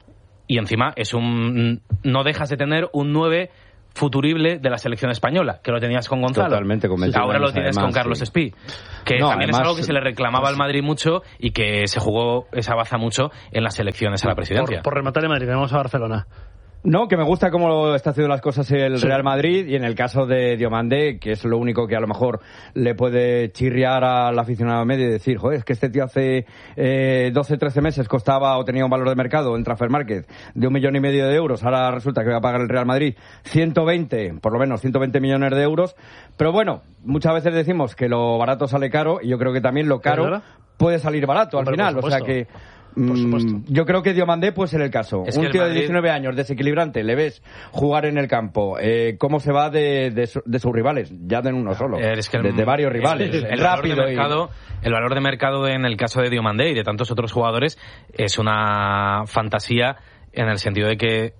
Y encima es un no dejas de tener un nueve futurible de la selección española, que lo tenías con Gonzalo. Totalmente convencido. Ahora lo tienes además, con Carlos sí. Espí, que no, también además, es algo que se le reclamaba al Madrid mucho y que se jugó esa baza mucho en las elecciones a la presidencia. Por, por rematar en Madrid, vamos a Barcelona. No, que me gusta cómo está haciendo las cosas el sí. Real Madrid, y en el caso de Diomandé, que es lo único que a lo mejor le puede chirriar al aficionado medio y decir, joder, es que este tío hace eh, doce, trece meses costaba o tenía un valor de mercado en Transfer Market de un millón y medio de euros, ahora resulta que va a pagar el Real Madrid ciento veinte, por lo menos ciento veinte millones de euros, pero bueno, muchas veces decimos que lo barato sale caro, y yo creo que también lo caro puede salir barato al final, o sea que Por supuesto. Yo creo que Diomandé puede ser el caso. Es un tío Madrid... de diecinueve años, desequilibrante, le ves jugar en el campo, eh, cómo se va de, de, de sus rivales, ya de uno solo, es que el, de, de varios rivales. El, el, rápido valor de mercado, y... el valor de mercado en el caso de Diomandé y de tantos otros jugadores es una fantasía, en el sentido de que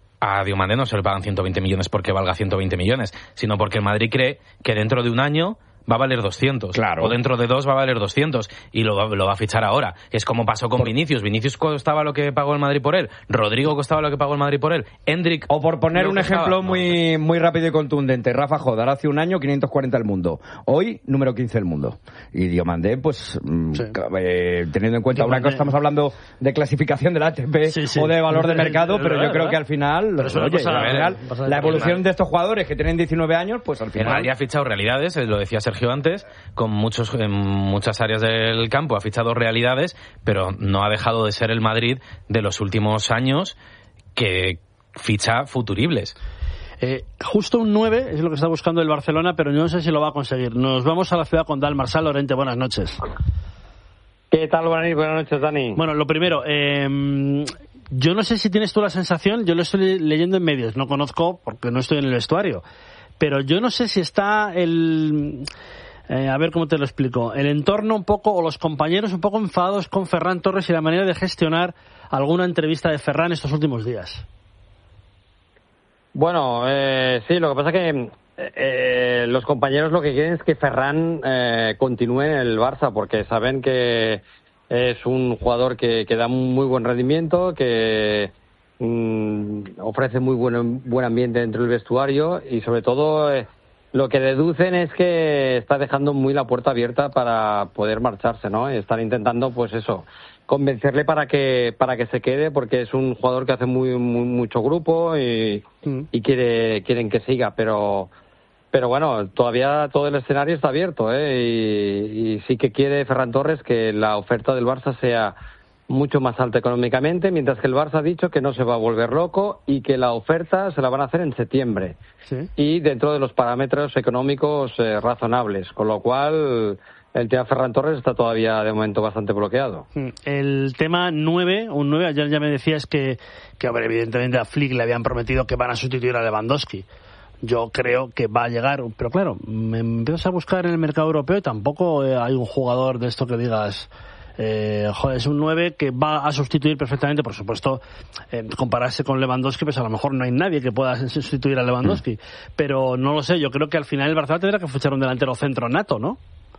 a Diomandé no se le pagan ciento veinte millones porque valga ciento veinte millones, sino porque el Madrid cree que dentro de un año va a valer doscientos. Claro. O dentro de dos va a valer doscientos. Y lo, va- lo va a fichar ahora. Es como pasó con por... Vinicius. Vinicius costaba lo que pagó el Madrid por él. Rodrigo costaba lo que pagó el Madrid por él. Hendrik... O por poner un costaba... ejemplo no, muy, muy rápido y contundente. Rafa Jodar, hace un año quinientos cuarenta del mundo. Hoy, número quince del mundo. Y Diomandé, pues, sí. eh, teniendo en cuenta Diomandé. Una cosa, estamos hablando de clasificación del A T P sí, sí. o de valor de mercado, pero, pero yo creo que al final, oye, cosa, al final la evolución de estos jugadores que tienen diecinueve años, pues al final... El Madrid ha fichado realidades, lo decía Sergio antes, con muchos en muchas áreas del campo ha fichado realidades, pero no ha dejado de ser el Madrid de los últimos años que ficha futuribles. Eh, justo un nueve es lo que está buscando el Barcelona, pero no sé si lo va a conseguir. Nos vamos a la ciudad condal. Marsal Lorente, buenas noches. ¿Qué tal? Buenas, buenas noches, Dani. Bueno, lo primero, eh, yo no sé si tienes tú la sensación, yo lo estoy leyendo en medios, no conozco porque no estoy en el vestuario, pero yo no sé si está el... Eh, a ver cómo te lo explico. El entorno un poco, o los compañeros un poco enfadados con Ferran Torres y la manera de gestionar alguna entrevista de Ferran estos últimos días. Bueno, eh, sí, lo que pasa es que eh, los compañeros lo que quieren es que Ferran eh, continúe en el Barça, porque saben que es un jugador que, que da muy buen rendimiento, que mm, ofrece muy buen, buen ambiente dentro del vestuario y sobre todo... Eh, Lo que deducen es que está dejando muy la puerta abierta para poder marcharse, ¿no? Y están intentando, pues eso, convencerle para que para que se quede, porque es un jugador que hace muy, muy mucho grupo y, mm. y quiere quieren que siga, pero pero bueno, todavía todo el escenario está abierto, ¿eh? Y, y sí que quiere Ferran Torres que la oferta del Barça sea mucho más alta económicamente, mientras que el Barça ha dicho que no se va a volver loco y que la oferta se la van a hacer en septiembre. ¿Sí? Y dentro de los parámetros económicos eh, razonables, con lo cual el tema Ferran Torres está todavía de momento bastante bloqueado. El tema nueve, un nueve, ayer ya me decías que, que hombre, evidentemente a Flick le habían prometido que van a sustituir a Lewandowski. Yo creo que va a llegar, pero claro, me empiezo a buscar en el mercado europeo y tampoco eh, hay un jugador de esto que digas... Eh, joder, es un nueve que va a sustituir perfectamente, por supuesto, eh, compararse con Lewandowski, pues a lo mejor no hay nadie que pueda sustituir a Lewandowski, pero no lo sé, yo creo que al final el Barcelona tendrá que fichar un delantero centro nato, ¿no?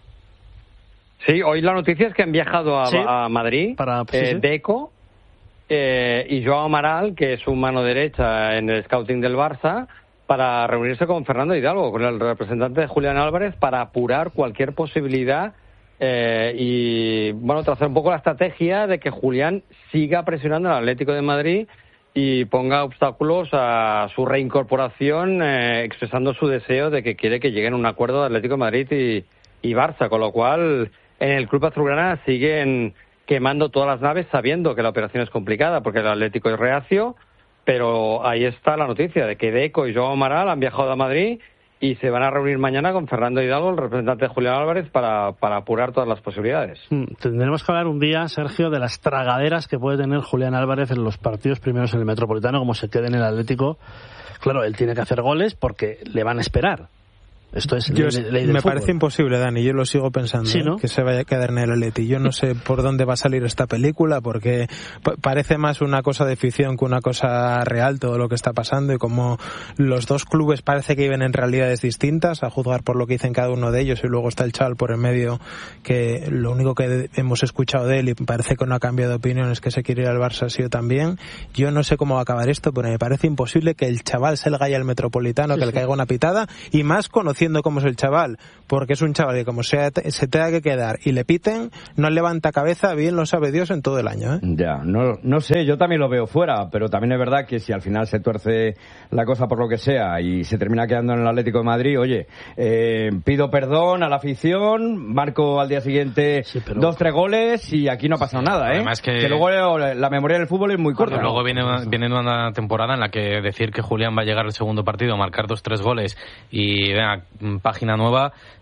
Sí, hoy la noticia es que han viajado a, ¿Sí? a Madrid para pues, eh, sí, sí. Deco eh, y Joao Amaral, que es su mano derecha en el scouting del Barça, para reunirse con Fernando Hidalgo, con el representante de Julián Álvarez, para apurar cualquier posibilidad Eh, y bueno, trazar un poco la estrategia de que Julián siga presionando al Atlético de Madrid y ponga obstáculos a su reincorporación, eh, expresando su deseo de que quiere que lleguen a un acuerdo de Atlético de Madrid y, y Barça, con lo cual en el club azulgrana siguen quemando todas las naves sabiendo que la operación es complicada porque el Atlético es reacio, pero ahí está la noticia de que Deco y Joao Amaral han viajado a Madrid y se van a reunir mañana con Fernando Hidalgo, el representante de Julián Álvarez, para, para apurar todas las posibilidades. Mm, tendremos que hablar un día, Sergio, de las tragaderas que puede tener Julián Álvarez en los partidos primeros en el Metropolitano, como se quede en el Atlético. Claro, él tiene que hacer goles porque le van a esperar. Esto es yo, ley, ley del me fútbol. parece imposible, Dani, yo lo sigo pensando, ¿Sí, no? ¿eh? Que se vaya a quedar en el Atleti. Yo no sé por dónde va a salir esta película, porque p- parece más una cosa de ficción que una cosa real todo lo que está pasando, y como los dos clubes parece que viven en realidades distintas, a juzgar por lo que dicen cada uno de ellos, y luego está el chaval por en medio, que lo único que hemos escuchado de él y parece que no ha cambiado de opinión es que se quiere ir al Barça sí o también. Yo no sé cómo va a acabar esto, pero me parece imposible que el chaval se le vaya al Metropolitano, sí, que sí. le caiga una pitada, y más conociendo cómo es el chaval, porque es un chaval que como sea, se tenga que quedar y le piten, no levanta cabeza, bien lo sabe Dios en todo el año, ¿eh? Ya, no, no sé, yo también lo veo fuera, pero también es verdad que si al final se tuerce la cosa por lo que sea y se termina quedando en el Atlético de Madrid, oye, eh, pido perdón a la afición, marco al día siguiente sí, pero... dos, tres goles y aquí no ha pasado nada, ¿eh? Además que... que luego la memoria del fútbol es muy corta. Luego viene, viene una temporada en la que decir que Julián va a llegar al segundo partido, marcar dos, tres goles y venga, página nueva,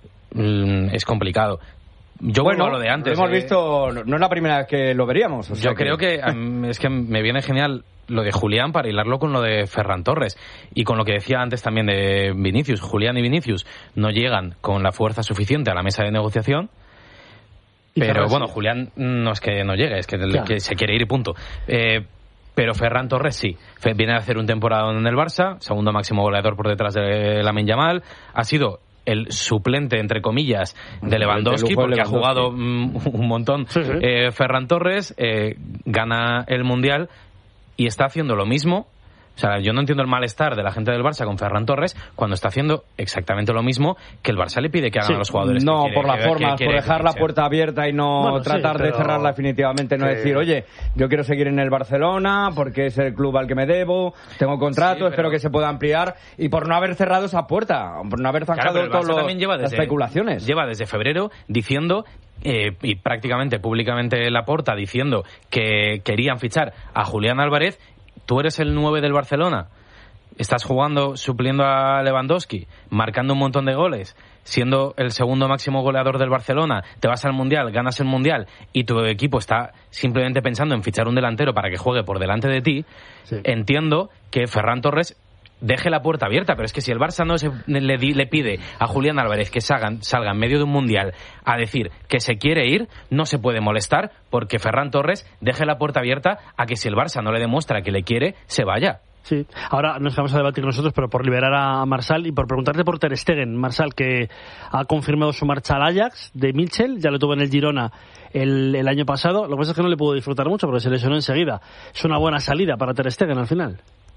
es complicado. Yo bueno, vuelvo a lo de antes. Lo hemos eh. visto, no es la primera vez que lo veríamos. O sea Yo que... creo que es que me viene genial lo de Julián para hilarlo con lo de Ferran Torres y con lo que decía antes también de Vinicius. Julián y Vinicius no llegan con la fuerza suficiente a la mesa de negociación. Pero bueno, sí. Julián no es que no llegue, es que, que se quiere ir y punto. Eh, pero Ferran Torres sí, viene a hacer un temporada en el Barça, segundo máximo goleador por detrás de Lamine Yamal, ha sido el suplente, entre comillas, de Lewandowski, porque Lewandowski. ha jugado mm, un montón. Sí, sí. Eh, Ferran Torres eh, gana el Mundial y está haciendo lo mismo. O sea, yo no entiendo el malestar de la gente del Barça con Ferran Torres cuando está haciendo exactamente lo mismo que el Barça le pide que hagan sí. a los jugadores. No, quiere, por las que, formas, que por dejar la puerta abierta y no bueno, tratar sí, de cerrarla definitivamente, no que... decir, oye, yo quiero seguir en el Barcelona porque es el club al que me debo, tengo contrato, sí, pero... espero que se pueda ampliar, y por no haber cerrado esa puerta, por no haber zanjado claro, todas las especulaciones. Lleva desde febrero diciendo... Eh, y prácticamente públicamente Laporta diciendo que querían fichar a Julián Álvarez. Tú eres el nueve del Barcelona, estás jugando, supliendo a Lewandowski, marcando un montón de goles, siendo el segundo máximo goleador del Barcelona, te vas al Mundial, ganas el Mundial y tu equipo está simplemente pensando en fichar un delantero para que juegue por delante de ti. Sí. Entiendo que Ferran Torres deje la puerta abierta, pero es que si el Barça no se, le, le pide a Julián Álvarez que salga, salga en medio de un Mundial a decir que se quiere ir, no se puede molestar porque Ferran Torres deje la puerta abierta a que si el Barça no le demuestra que le quiere, se vaya. Sí, ahora nos vamos a debatir nosotros, pero por liberar a Marsal y por preguntarte por Ter Stegen. Marsal, que ha confirmado su marcha al Ajax de Mitchell, ya lo tuvo en el Girona el, el año pasado. Lo que pasa es que no le pudo disfrutar mucho porque se lesionó enseguida. Es una buena salida para Ter Stegen al final.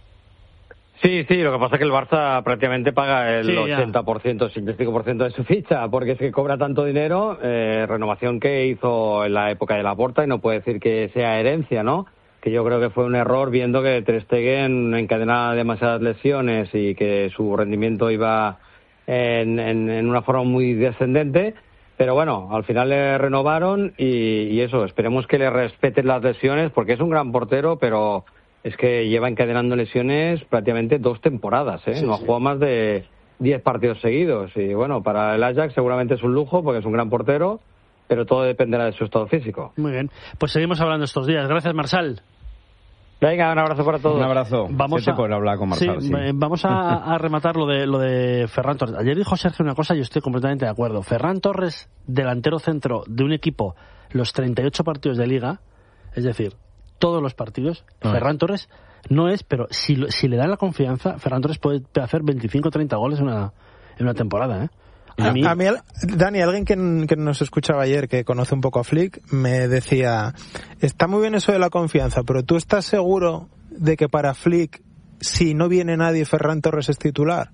Sí, sí, lo que pasa es que el Barça prácticamente paga el sí, ochenta por ciento, ochenta y cinco por ciento de su ficha, porque es que cobra tanto dinero, eh, renovación que hizo en la época de Laporta, y no puede decir que sea herencia, ¿no? Que yo creo que fue un error viendo que Ter Stegen encadenaba demasiadas lesiones y que su rendimiento iba en, en, en una forma muy descendente. Pero bueno, al final le renovaron y, y eso, esperemos que le respeten las lesiones, porque es un gran portero, pero es que lleva encadenando lesiones prácticamente dos temporadas, ¿eh? Sí, no ha jugado sí. más de diez partidos seguidos. Y bueno, para el Ajax seguramente es un lujo porque es un gran portero, pero todo dependerá de su estado físico. Muy bien, pues seguimos hablando estos días. Gracias, Marsal. Venga, un abrazo para todos. Un abrazo. Vamos a hablar con Marsal, sí, sí. Vamos a, a rematar lo de lo de Ferran Torres. Ayer dijo Sergio una cosa y yo estoy completamente de acuerdo. Ferran Torres, delantero centro de un equipo, los treinta y ocho partidos de Liga, es decir, todos los partidos, no Ferran es. Torres no es, pero si, si le dan la confianza, Ferran Torres puede hacer veinticinco o treinta goles en una, en una temporada, ¿eh? A mí, a mí, Dani, alguien que, que nos escuchaba ayer, que conoce un poco a Flick, me decía, está muy bien eso de la confianza, pero ¿tú estás seguro de que para Flick, si no viene nadie, Ferran Torres es titular?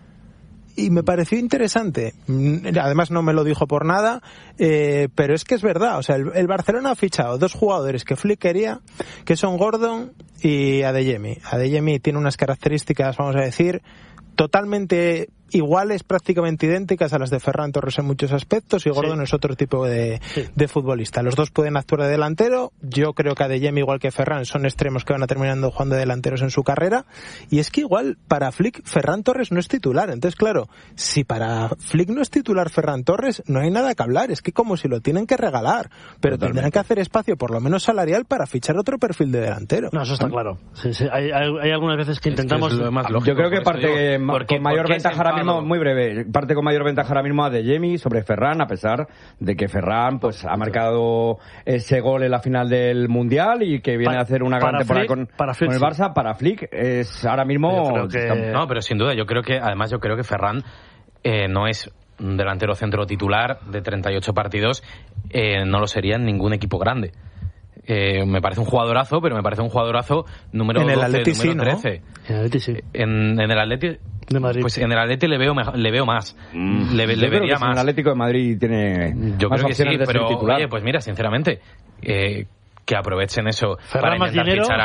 Y me pareció interesante. Además no me lo dijo por nada, eh, pero es que es verdad. O sea, el, el Barcelona ha fichado dos jugadores que Flick quería, que son Gordon y Adeyemi. Adeyemi tiene unas características, vamos a decir, totalmente iguales, prácticamente idénticas a las de Ferran Torres en muchos aspectos, y Gordon sí. es otro tipo de, sí. de futbolista. Los dos pueden actuar de delantero. Yo creo que Adeyemi, igual que Ferran, son extremos que van a terminando jugando de delanteros en su carrera, y es que igual para Flick Ferran Torres no es titular. Entonces, claro, si para Flick no es titular Ferran Torres, no hay nada que hablar. Es que como si lo tienen que regalar, pero Totalmente. Tendrán que hacer espacio, por lo menos salarial, para fichar otro perfil de delantero. No, eso está claro. Sí, sí. Hay, hay, hay algunas veces que intentamos... Es que es lo más lógico, yo creo que parte con mayor ventaja ahora mismo, muy breve, parte con mayor ventaja ahora mismo a Adeyemi sobre Ferran, a pesar de que Ferran pues ha marcado ese gol en la final del Mundial y que viene para, a hacer una gran temporada con, con el Barça. Para Flick es ahora mismo... Que... No, pero sin duda, yo creo que, además yo creo que Ferran eh, no es un delantero centro titular de treinta y ocho partidos, eh, no lo sería en ningún equipo grande. Eh, me parece un jugadorazo, pero me parece un jugadorazo número en el doce, Atleti número sí, trece. ¿no? En el Atleti sí. En, en el Atleti de Madrid. Pues en el Atleti le veo le veo más. Mm. Le, le vería más. El Atlético de Madrid tiene Yo más creo que sí, de pero titular. Oye, pues mira, sinceramente, eh, que aprovechen eso Ferran para intentar fichar